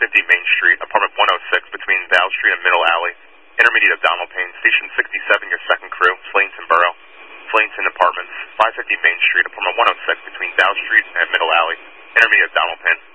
Main Street, apartment 106 between Val Street and Middle Alley. Intermediate of Donald Payne, station 67, your second crew, Flayington Borough. Flayington Apartments, 550 Main Street, apartment 106 between Val Street and Middle Alley. Intermediate of Donald Payne.